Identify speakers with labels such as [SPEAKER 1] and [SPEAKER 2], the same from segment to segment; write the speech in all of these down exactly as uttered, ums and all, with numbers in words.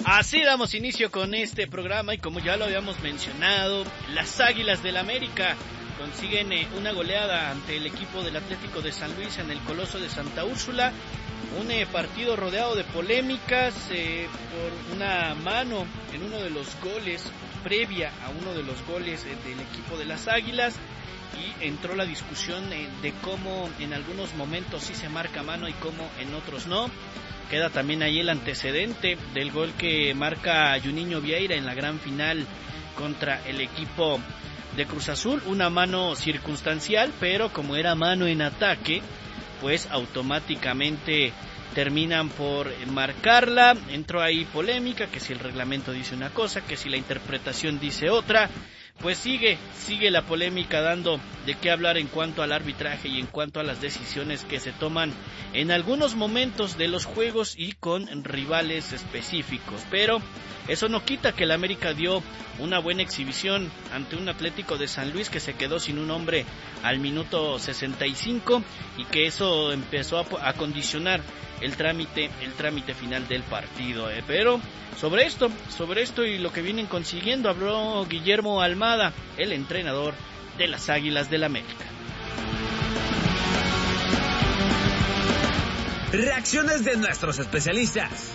[SPEAKER 1] Así damos inicio con este programa y como ya lo habíamos mencionado, las Águilas del América consiguen eh, una goleada ante el equipo del Atlético de San Luis en el Coloso de Santa Úrsula. Un eh, partido rodeado de polémicas eh, por una mano en uno de los goles, previa a uno de los goles eh, del equipo de las Águilas. Y entró la discusión eh, de cómo en algunos momentos sí se marca mano y cómo en otros no. Queda también ahí el antecedente del gol que marca Juninho Vieira en la gran final contra el equipo de Cruz Azul. Una mano circunstancial, pero como era mano en ataque, pues automáticamente terminan por marcarla. Entró ahí polémica, que si el reglamento dice una cosa, que si la interpretación dice otra. Pues sigue, sigue la polémica dando de qué hablar en cuanto al arbitraje y en cuanto a las decisiones que se toman en algunos momentos de los juegos y con rivales específicos. Pero eso no quita que el América dio una buena exhibición ante un Atlético de San Luis que se quedó sin un hombre al minuto sesenta y cinco y que eso empezó a, a condicionar el trámite, el trámite final del partido. Eh. Pero sobre esto, sobre esto y lo que vienen consiguiendo habló Guillermo Almada, el entrenador de las Águilas del América.
[SPEAKER 2] Reacciones de nuestros especialistas.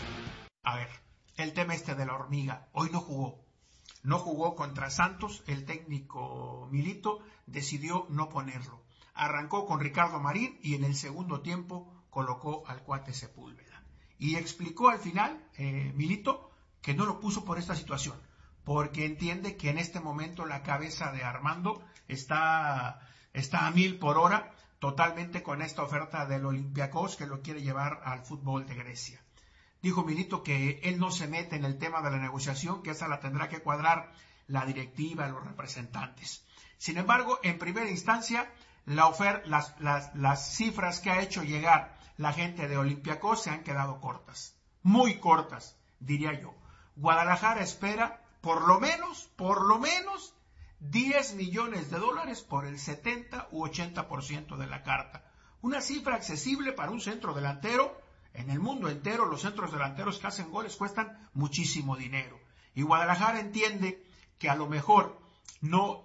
[SPEAKER 3] A ver, el tema este de la hormiga, hoy no jugó. No jugó contra Santos, el técnico Milito decidió no ponerlo. Arrancó con Ricardo Marín y en el segundo tiempo colocó al cuate Sepúlveda. Y explicó al final, eh, Milito, que no lo puso por esta situación, porque entiende que en este momento la cabeza de Armando está, está a mil por hora, totalmente con esta oferta del Olympiacos que lo quiere llevar al fútbol de Grecia. Dijo Milito que él no se mete en el tema de la negociación, que esa la tendrá que cuadrar la directiva, los representantes. Sin embargo, en primera instancia, la ofer- las, las, las cifras que ha hecho llegar la gente de Olympiacos se han quedado cortas, muy cortas, diría yo. Guadalajara espera por lo menos, por lo menos, diez millones de dólares por el setenta u ochenta por ciento de la carta. Una cifra accesible para un centro delantero. En el mundo entero los centros delanteros que hacen goles cuestan muchísimo dinero. Y Guadalajara entiende que a lo mejor no,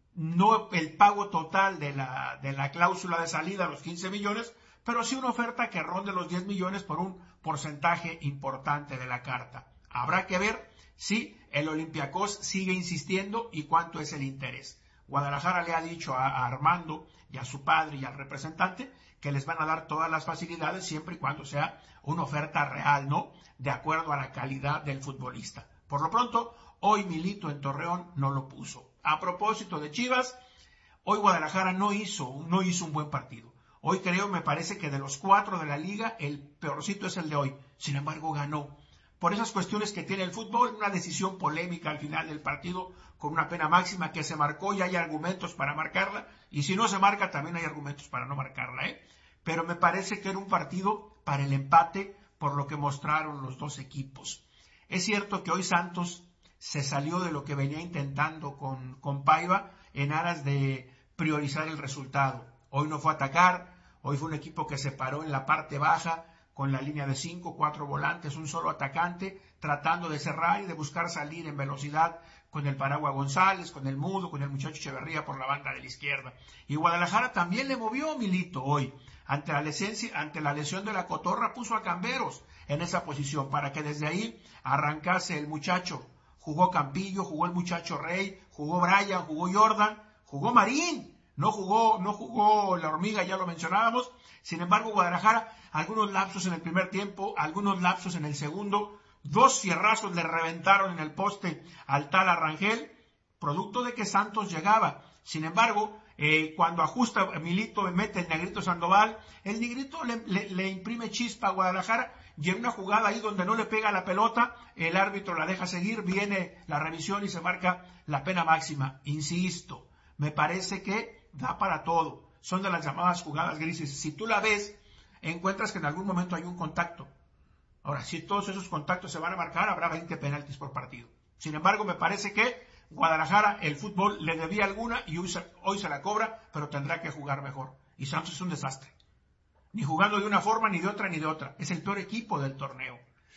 [SPEAKER 3] no el pago total de la, de la cláusula de salida, los quince millones, pero sí una oferta que ronde los diez millones por un porcentaje importante de la carta. Habrá que ver si el Olympiacos sigue insistiendo y cuánto es el interés. Guadalajara le ha dicho a, a Armando y a su padre y al representante que les van a dar todas las facilidades siempre y cuando sea una oferta real, ¿no? De acuerdo a la calidad del futbolista. Por lo pronto, hoy Milito en Torreón no lo puso. A propósito de Chivas, hoy Guadalajara no hizo, no hizo un buen partido. Hoy creo, me parece que de los cuatro de la liga, el peorcito es el de hoy. Sin embargo, ganó. Por esas cuestiones que tiene el fútbol, una decisión polémica al final del partido, con una pena máxima que se marcó y hay argumentos para marcarla. Y si no se marca, también hay argumentos para no marcarla, ¿eh? Pero me parece que era un partido para el empate, por lo que mostraron los dos equipos. Es cierto que hoy Santos se salió de lo que venía intentando con, con Paiva en aras de priorizar el resultado. Hoy no fue a atacar. Hoy fue un equipo que se paró en la parte baja con la línea de cinco, cuatro volantes, un solo atacante, tratando de cerrar y de buscar salir en velocidad con el Paragua González, con el Mudo, con el muchacho Echeverría por la banda de la izquierda. Y Guadalajara también le movió Milito hoy. Ante la, lesión, ante la lesión de la Cotorra puso a Camberos en esa posición para que desde ahí arrancase el muchacho. Jugó Campillo, jugó el muchacho Rey, jugó Brian, jugó Jordan, jugó Marín. No jugó, no jugó la hormiga, ya lo mencionábamos. Sin embargo, Guadalajara, algunos lapsos en el primer tiempo, algunos lapsos en el segundo. Dos cierrazos le reventaron en el poste al tal Arrangel, producto de que Santos llegaba. Sin embargo, eh, cuando ajusta Milito, mete el Negrito Sandoval, el Negrito le, le, le imprime chispa a Guadalajara y en una jugada ahí donde no le pega la pelota, el árbitro la deja seguir, viene la revisión y se marca la pena máxima. Insisto, me parece que da para todo. Son de las llamadas jugadas grises. Si tú la ves, encuentras que en algún momento hay un contacto. Ahora, si todos esos contactos se van a marcar, habrá veinte penaltis por partido. Sin embargo, me parece que Guadalajara, el fútbol, le debía alguna y hoy se, hoy se la cobra, pero tendrá que jugar mejor. Y Santos es un desastre. Ni jugando de una forma, ni de otra, ni de otra. Es el peor equipo del torneo.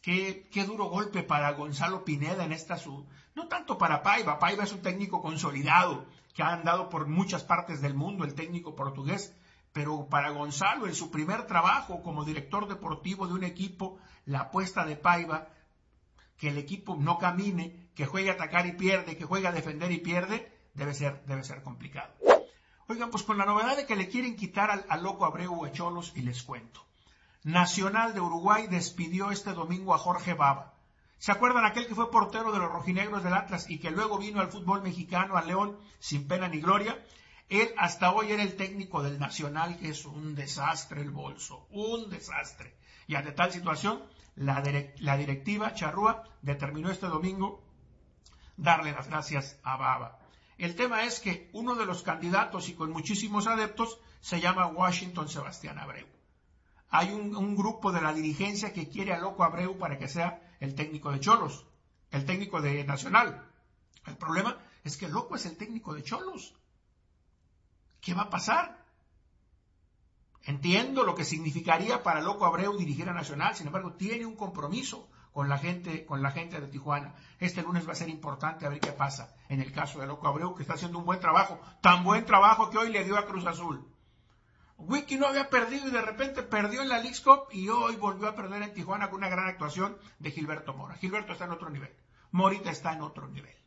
[SPEAKER 3] qué, qué duro golpe para Gonzalo Pineda en esta su... No tanto para Paiva, Paiva es un técnico consolidado, que ha andado por muchas partes del mundo, el técnico portugués, pero para Gonzalo, en su primer trabajo como director deportivo de un equipo, la apuesta de Paiva, que el equipo no camine, que juegue a atacar y pierde, que juegue a defender y pierde, debe ser, debe ser complicado. Oigan, pues con la novedad de que le quieren quitar al, al Loco Abreu a Xolos, y les cuento. Nacional de Uruguay despidió este domingo a Jorge Baba. ¿Se acuerdan aquel que fue portero de los rojinegros del Atlas y que luego vino al fútbol mexicano, al León, sin pena ni gloria? Él hasta hoy era el técnico del Nacional, que es un desastre el bolso, un desastre. Y ante tal situación, la, direct, la directiva charrúa determinó este domingo darle las gracias a Baba. El tema es que uno de los candidatos y con muchísimos adeptos se llama Washington Sebastián Abreu. Hay un, un grupo de la dirigencia que quiere a Loco Abreu para que sea el técnico de Xolos, el técnico de Nacional. El problema es que Loco es el técnico de Xolos. ¿Qué va a pasar? Entiendo lo que significaría para Loco Abreu dirigir a Nacional, sin embargo, tiene un compromiso con la gente, con la gente de Tijuana. Este lunes va a ser importante a ver qué pasa en el caso de Loco Abreu, que está haciendo un buen trabajo, tan buen trabajo que hoy le dio a Cruz Azul. Wiki no había perdido y de repente perdió en la Leagues Cup y hoy volvió a perder en Tijuana con una gran actuación de Gilberto Mora. Gilberto está en otro nivel, Morita está en otro nivel.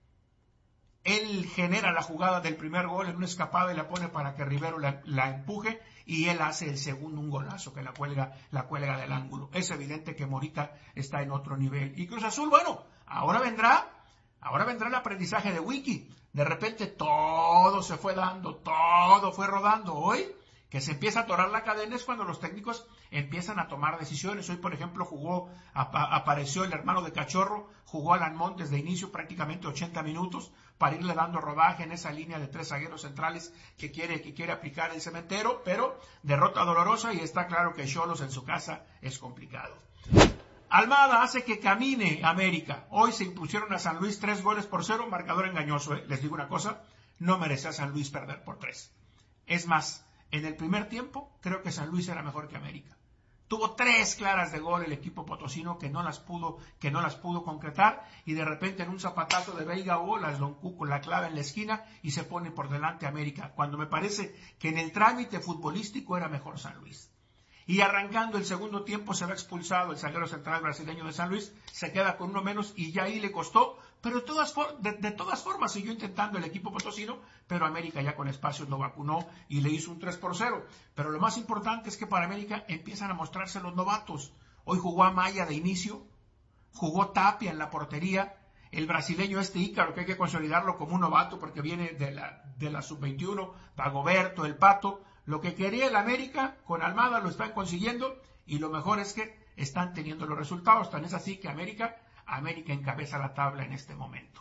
[SPEAKER 3] Él genera la jugada del primer gol en una escapada y la pone para que Rivero la, la empuje, y él hace el segundo, un golazo que la cuelga, la cuelga del ángulo. Es evidente que Morita está en otro nivel. Y Cruz Azul, bueno, ahora vendrá, ahora vendrá el aprendizaje de Wiki. De repente todo se fue dando, todo fue rodando. Hoy, que se empieza a atorar la cadena, es cuando los técnicos empiezan a tomar decisiones. Hoy, por ejemplo, jugó, ap apareció el hermano de Cachorro, jugó Alan Montes de inicio prácticamente ochenta minutos para irle dando rodaje en esa línea de tres zagueros centrales que quiere, que quiere aplicar el Cementero, pero derrota dolorosa y está claro que Xolos en su casa es complicado. Almada hace que camine América. Hoy se impusieron a San Luis tres goles por cero, marcador engañoso, ¿eh? Les digo una cosa, no merece a San Luis perder por tres. Es más, en el primer tiempo, creo que San Luis era mejor que América. Tuvo tres claras de gol el equipo potosino que no las pudo, que no las pudo concretar, y de repente en un zapatazo de Veiga o las Don Cuco la clava en la esquina y se pone por delante América, cuando me parece que en el trámite futbolístico era mejor San Luis. Y arrancando el segundo tiempo se va expulsado el zaguero central brasileño de San Luis, se queda con uno menos y ya ahí le costó, pero de todas, de, de todas formas siguió intentando el equipo potosino, pero América ya con espacios no vacunó y le hizo un tres por cero. Pero lo más importante es que para América empiezan a mostrarse los novatos. Hoy jugó Amaya de inicio, jugó Tapia en la portería, el brasileño este Ícaro, que hay que consolidarlo como un novato porque viene de la, de la sub veintiuno, Dagoberto, el Pato. Lo que quería el América con Almada lo están consiguiendo, y lo mejor es que están teniendo los resultados. Tan es así que América, América encabeza la tabla en este momento.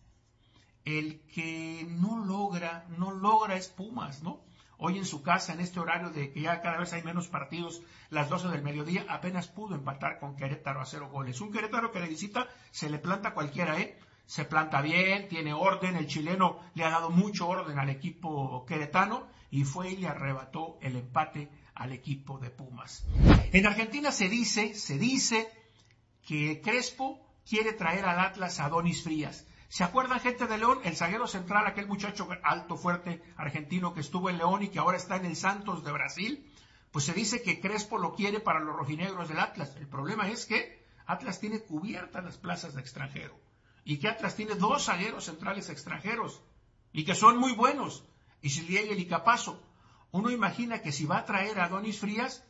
[SPEAKER 3] El que no logra, no logra es Pumas, ¿no? Hoy en su casa, en este horario de que ya cada vez hay menos partidos, las doce del mediodía, apenas pudo empatar con Querétaro a cero goles. Un Querétaro que de visita se le planta a cualquiera, ¿eh? Se planta bien, tiene orden, el chileno le ha dado mucho orden al equipo queretano, y fue y le arrebató el empate al equipo de Pumas. En Argentina se dice, se dice que Crespo quiere traer al Atlas a Donis Frías. ¿Se acuerdan, gente de León? El zaguero central, aquel muchacho alto, fuerte, argentino que estuvo en León y que ahora está en el Santos de Brasil. Pues se dice que Crespo lo quiere para los rojinegros del Atlas. El problema es que Atlas tiene cubiertas las plazas de extranjero, y que Atlas tiene dos zagueros centrales extranjeros, y que son muy buenos, Isliegel y Capazo. Uno imagina que si va a traer a Donis Frías,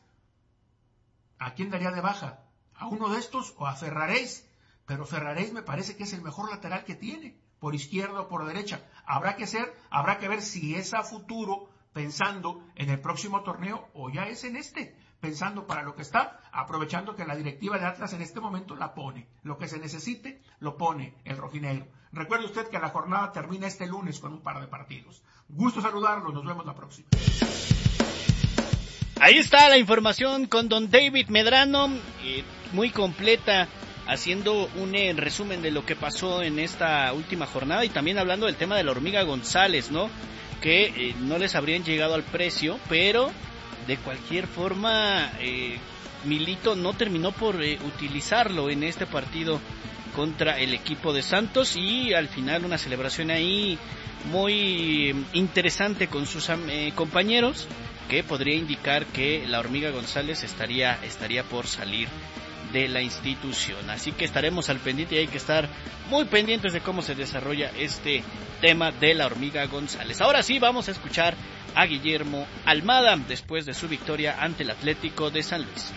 [SPEAKER 3] ¿a quién daría de baja? ¿A uno de estos o a Ferraréis? Pero Ferraréis me parece que es el mejor lateral que tiene, por izquierda o por derecha. Habrá que ser, habrá que ver si es a futuro, pensando en el próximo torneo, o ya es en este, pensando para lo que está, aprovechando que la directiva de Atlas en este momento la pone. Lo que se necesite, lo pone el rojinegro. Recuerde usted que la jornada termina este lunes con un par de partidos. Gusto saludarlos, nos vemos la próxima.
[SPEAKER 1] Ahí está la información con don David Medrano, eh, muy completa, haciendo un eh, resumen de lo que pasó en esta última jornada, y también hablando del tema de la Hormiga González, ¿no? Que eh, no les habrían llegado al precio, pero de cualquier forma, eh, Milito no terminó por eh, utilizarlo en este partido contra el equipo de Santos, y al final una celebración ahí muy interesante con sus eh, compañeros, que podría indicar que la Hormiga González estaría, estaría por salir de la institución. Así que estaremos al pendiente y hay que estar muy pendientes de cómo se desarrolla este tema de la Hormiga González. Ahora sí, vamos a escuchar a Guillermo Almada después de su victoria ante el Atlético de San Luis.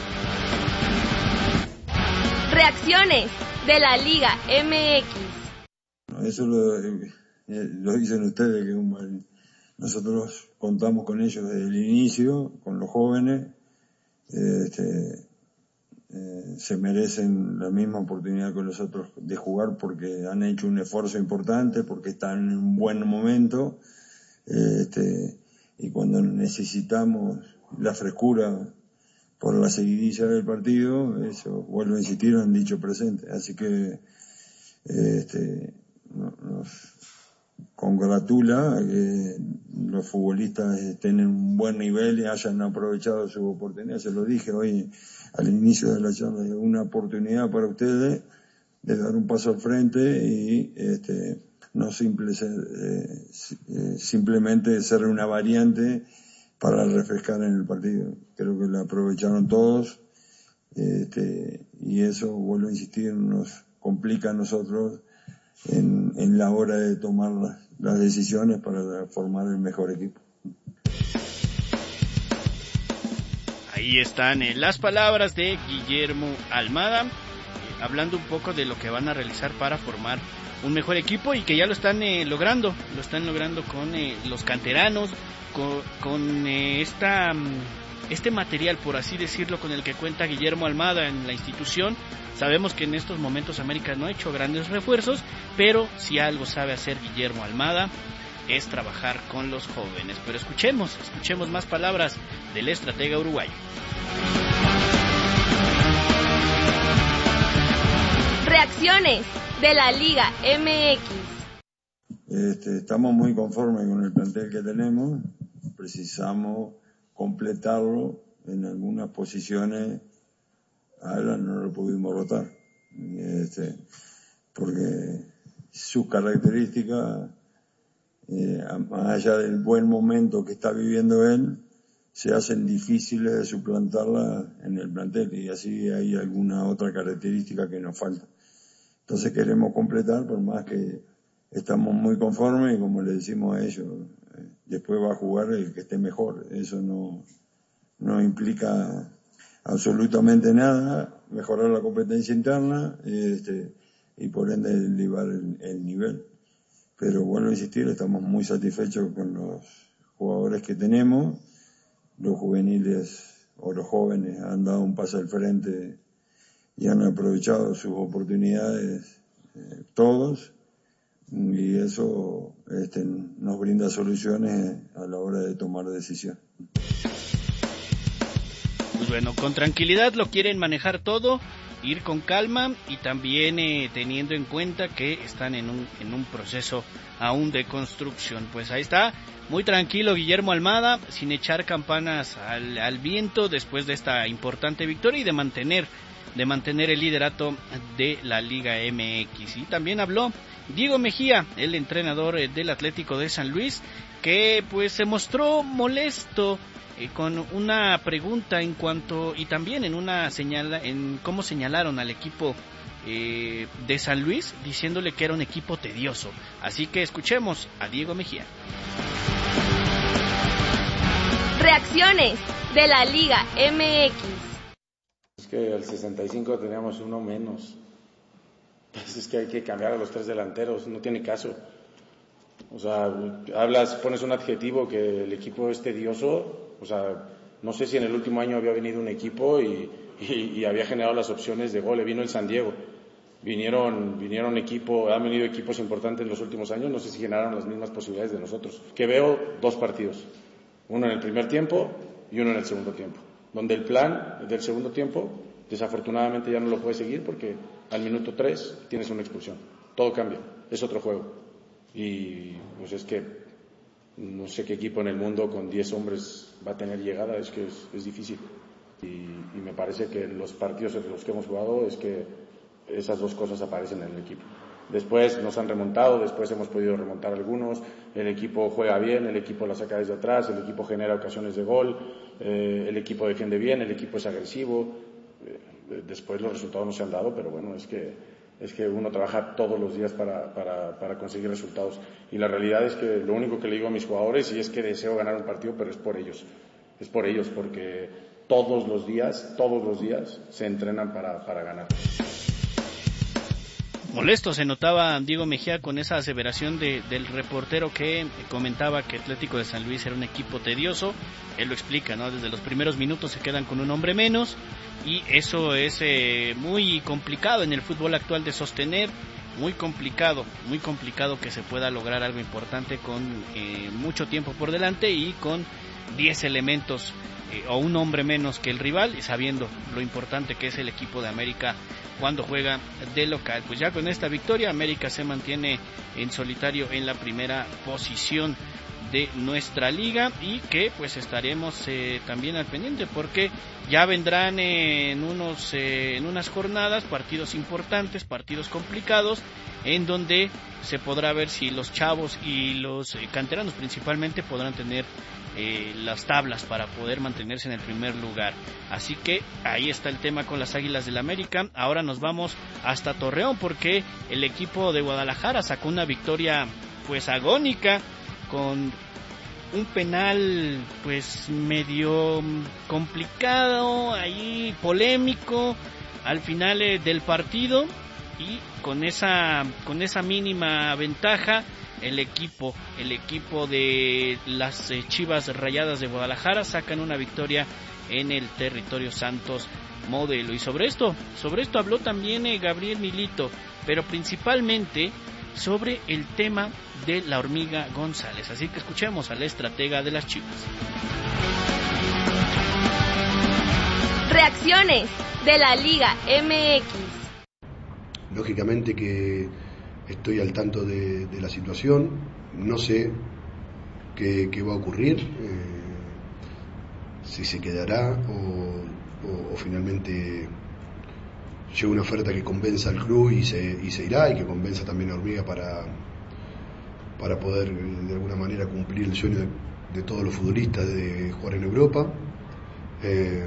[SPEAKER 4] Reacciones de la Liga M X.
[SPEAKER 5] Eso lo, lo dicen ustedes, que un, nosotros contamos con ellos desde el inicio, con los jóvenes, este, eh, se merecen la misma oportunidad que nosotros de jugar porque han hecho un esfuerzo importante, porque están en un buen momento, este, y cuando necesitamos la frescura por la seguidilla del partido, eso, vuelvo a insistir, han dicho presente. Así que este, nos congratula que los futbolistas estén en un buen nivel y hayan aprovechado su oportunidad. Se lo dije hoy al inicio de la charla, una oportunidad para ustedes de dar un paso al frente y este, no simple ser, eh, simplemente ser una variante para refrescar en el partido. Creo que la aprovecharon todos, este, y eso, vuelvo a insistir, nos complica a nosotros en, en la hora de tomar las, las decisiones para formar el mejor equipo.
[SPEAKER 1] Ahí están eh, las palabras de Guillermo Almada, eh, hablando un poco de lo que van a realizar para formar un mejor equipo, y que ya lo están eh, logrando, lo están logrando con eh, los canteranos, con, con eh, esta, este material, por así decirlo, con el que cuenta Guillermo Almada en la institución. Sabemos que en estos momentos América no ha hecho grandes refuerzos, pero si algo sabe hacer Guillermo Almada es trabajar con los jóvenes. Pero escuchemos, escuchemos más palabras del estratega uruguayo.
[SPEAKER 4] Reacciones de la Liga M X.
[SPEAKER 5] Este, estamos muy conformes con el plantel que tenemos, precisamos completarlo en algunas posiciones. Ahora no lo pudimos rotar, este, porque sus características, eh, más allá del buen momento que está viviendo él, se hacen difíciles de suplantarla en el plantel, y así hay alguna otra característica que nos falta. Entonces queremos completar, por más que estamos muy conformes, y como le decimos a ellos, eh, después va a jugar el que esté mejor. Eso no, no implica absolutamente nada, mejorar la competencia interna, este, y por ende elevar el, el nivel. Pero vuelvo a insistir, estamos muy satisfechos con los jugadores que tenemos. Los juveniles o los jóvenes han dado un paso al frente y han aprovechado sus oportunidades, eh, todos, y eso este, nos brinda soluciones a la hora de tomar decisiones.
[SPEAKER 1] Pues bueno, con tranquilidad lo quieren manejar todo, ir con calma, y también eh, teniendo en cuenta que están en un, en un proceso aún de construcción. Pues ahí está, muy tranquilo Guillermo Almada, sin echar campanas al, al viento después de esta importante victoria y de mantener de mantener el liderato de la Liga M X. Y también habló Diego Mejía, el entrenador del Atlético de San Luis, que pues se mostró molesto eh, con una pregunta en cuanto, y también en una señal, en cómo señalaron al equipo eh, de San Luis, diciéndole que era un equipo tedioso. Así que escuchemos a Diego Mejía.
[SPEAKER 4] Reacciones de la Liga M X.
[SPEAKER 6] Es que al sesenta y cinco teníamos uno menos. Pues es que hay que cambiar a los tres delanteros, no tiene caso. O sea, hablas, pones un adjetivo que el equipo es tedioso. O sea, no sé si en el último año había venido un equipo y, y, y había generado las opciones de gol. Vino el San Diego. Vinieron, vinieron equipo, han venido equipos importantes en los últimos años, no sé si generaron las mismas posibilidades de nosotros. Que veo dos partidos, uno en el primer tiempo y uno en el segundo tiempo, donde el plan del segundo tiempo desafortunadamente ya no lo puedes seguir porque al minuto tres tienes una expulsión. Todo cambia, es otro juego. Y pues es que no sé qué equipo en el mundo con diez hombres va a tener llegada, es que es, es difícil. Y, y me parece que en los partidos en los que hemos jugado es que esas dos cosas aparecen en el equipo. Después nos han remontado, después hemos podido remontar algunos, el equipo juega bien, el equipo la saca desde atrás, el equipo genera ocasiones de gol, eh, el equipo defiende bien, el equipo es agresivo. Eh, después los resultados no se han dado, pero bueno, es que, es que uno trabaja todos los días para, para, para conseguir resultados. Y la realidad es que lo único que le digo a mis jugadores, y es que deseo ganar un partido, pero es por ellos, es por ellos, porque todos los días, todos los días se entrenan para, para ganar.
[SPEAKER 1] Molesto se notaba Diego Mejía con esa aseveración de, del reportero que comentaba que Atlético de San Luis era un equipo tedioso. Él lo explica, ¿no? Desde los primeros minutos se quedan con un hombre menos y eso es eh, muy complicado en el fútbol actual de sostener, muy complicado, muy complicado que se pueda lograr algo importante con eh, mucho tiempo por delante y con diez elementos eh, o un hombre menos que el rival, y sabiendo lo importante que es el equipo de América cuando juega de local. Pues ya con esta victoria América se mantiene en solitario en la primera posición de nuestra liga y que pues estaremos eh, también al pendiente porque ya vendrán eh, en unos eh, en unas jornadas partidos importantes, partidos complicados en donde se podrá ver si los chavos y los eh, canteranos principalmente podrán tener eh, las tablas para poder mantenerse en el primer lugar. Así que ahí está el tema con las Águilas del América. Ahora nos vamos hasta Torreón porque el equipo de Guadalajara sacó una victoria pues agónica con un penal pues medio complicado, ahí polémico al final eh, del partido, y con esa con esa mínima ventaja el equipo el equipo de las eh, Chivas Rayadas de Guadalajara sacan una victoria en el territorio Santos Modelo. Y sobre esto sobre esto habló también eh, Gabriel Milito, pero principalmente sobre el tema de la Hormiga González. Así que escuchemos al estratega de las Chivas.
[SPEAKER 4] Reacciones de la Liga M X.
[SPEAKER 7] Lógicamente que estoy al tanto de, de la situación, no sé qué, qué va a ocurrir, eh, si se quedará o, o, o finalmente llega una oferta que convenza al club y se, y se irá, y que convenza también a Hormiga para, para poder de alguna manera cumplir el sueño de, de todos los futbolistas de jugar en Europa. Eh,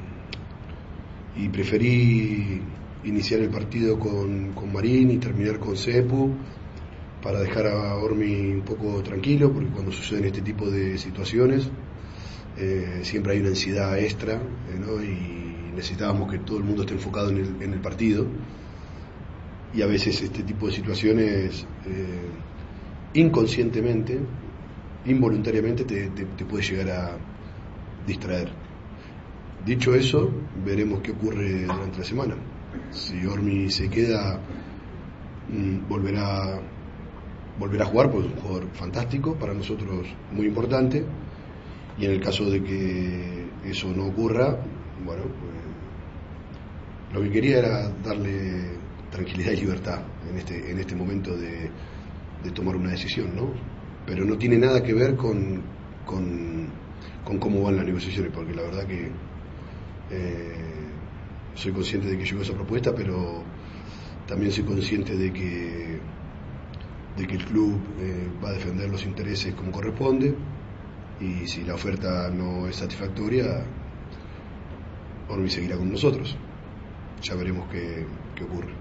[SPEAKER 7] y preferí iniciar el partido con, con Marín y terminar con Cepu para dejar a Hormi un poco tranquilo, porque cuando suceden este tipo de situaciones eh, siempre hay una ansiedad extra, eh, ¿no? Y necesitábamos que todo el mundo esté enfocado en el, en el partido, y a veces este tipo de situaciones eh, inconscientemente, involuntariamente te, te, te puede llegar a distraer. Dicho eso, veremos qué ocurre durante la semana. Si Hormi se queda, mmm, volverá, volverá a jugar, pues es un jugador fantástico, para nosotros muy importante, y en el caso de que eso no ocurra, bueno, pues, lo que quería era darle tranquilidad y libertad en este, en este momento de, de tomar una decisión, ¿no? Pero no tiene nada que ver con, con, con cómo van las negociaciones, porque la verdad que eh, soy consciente de que llegó esa propuesta, pero también soy consciente de que, de que el club eh, va a defender los intereses como corresponde, y si la oferta no es satisfactoria, Hormi seguirá con nosotros. Ya veremos qué, qué ocurre.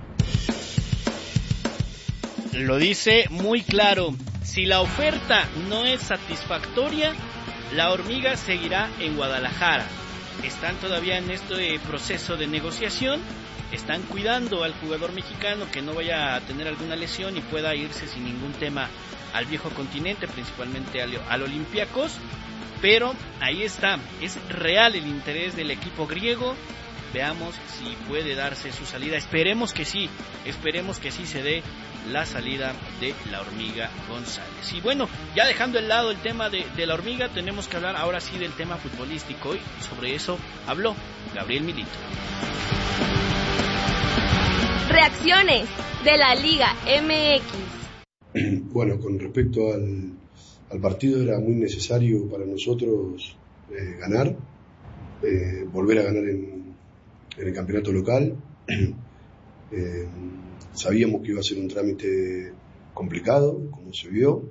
[SPEAKER 1] Lo dice muy claro: si la oferta no es satisfactoria, la Hormiga seguirá en Guadalajara. Están todavía en este proceso de negociación, están cuidando al jugador mexicano que no vaya a tener alguna lesión y pueda irse sin ningún tema al viejo continente, principalmente al, al Olympiacos. Pero ahí está, es real el interés del equipo griego. Veamos si puede darse su salida. Esperemos que sí, esperemos que sí se dé la salida de la Hormiga González. Y bueno, ya dejando de lado el tema de, de la Hormiga, tenemos que hablar ahora sí del tema futbolístico, y sobre eso habló Gabriel Milito.
[SPEAKER 4] Reacciones de la Liga M X.
[SPEAKER 7] Bueno, con respecto al, al partido, era muy necesario para nosotros eh, ganar. eh, volver a ganar en, en el campeonato local. eh, sabíamos que iba a ser un trámite complicado, como se vio.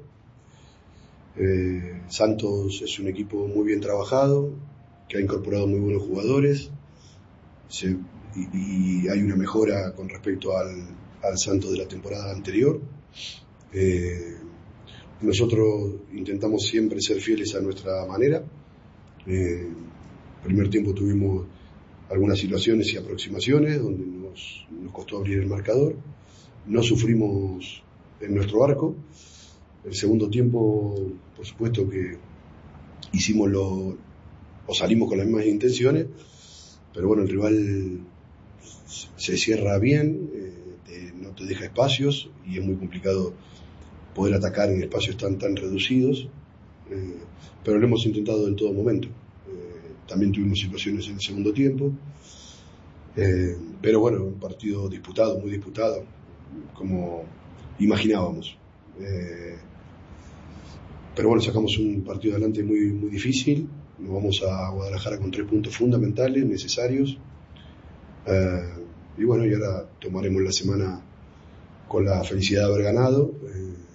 [SPEAKER 7] Eh, Santos es un equipo muy bien trabajado, que ha incorporado muy buenos jugadores, se, y, y hay una mejora con respecto al, al Santos de la temporada anterior. Eh, nosotros intentamos siempre ser fieles a nuestra manera. Eh, primer tiempo tuvimos algunas situaciones y aproximaciones donde nos, nos costó abrir el marcador. No sufrimos en nuestro arco. El segundo tiempo, por supuesto que hicimos lo, o salimos con las mismas intenciones, pero bueno, el rival se cierra bien, eh, te, no te deja espacios y es muy complicado poder atacar en espacios tan tan reducidos, eh, pero lo hemos intentado en todo momento. Eh, también tuvimos situaciones en el segundo tiempo, eh, pero bueno, un partido disputado, muy disputado, como imaginábamos. Eh, pero bueno, sacamos un partido adelante muy, muy difícil. Nos vamos a Guadalajara con tres puntos fundamentales, necesarios. Eh, y bueno, y ahora tomaremos la semana con la felicidad de haber ganado. Eh,